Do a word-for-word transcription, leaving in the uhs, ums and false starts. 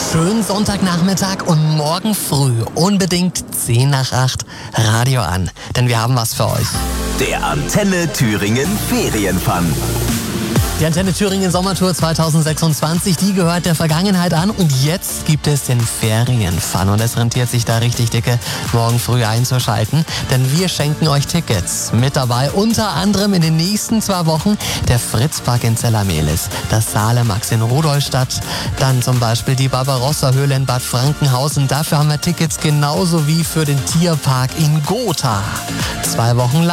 Schönen Sonntagnachmittag und morgen früh unbedingt zehn nach acht Radio an, denn wir haben was für euch. Der Antenne Thüringen Ferienfun. Die Antenne Thüringen Sommertour zweitausendsechsundzwanzig, die gehört der Vergangenheit an und jetzt gibt es den Ferienfun und es rentiert sich da richtig dicke, morgen früh einzuschalten, denn wir schenken euch Tickets. Mit dabei unter anderem in den nächsten zwei Wochen der Fritzpark in Zellamelis, das Salemax in Rudolstadt, dann zum Beispiel die Barbarossa-Höhle in Bad Frankenhausen. Dafür haben wir Tickets genauso wie für den Tierpark in Gotha. Zwei Wochen lang